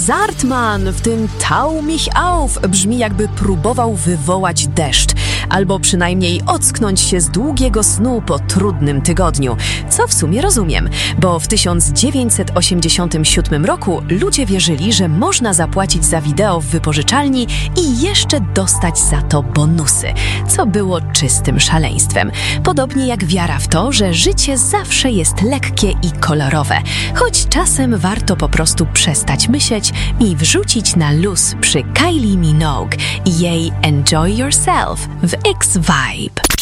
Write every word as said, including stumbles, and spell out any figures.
Zartman w tym Tau mich auf brzmi, jakby próbował wywołać deszcz, albo przynajmniej ocknąć się z długiego snu po trudnym tygodniu, co w sumie rozumiem, bo w tysiąc dziewięćset osiemdziesiątym siódmym roku ludzie wierzyli, że można zapłacić za wideo w wypożyczalni i jeszcze dostać za to bonusy, co było czystym szaleństwem. Podobnie jak wiara w to, że życie zawsze jest lekkie i kolorowe, choć czasem warto po prostu przestać myśleć i wrzucić na luz przy Kylie Minogue i jej Enjoy Yourself w X-Vibe.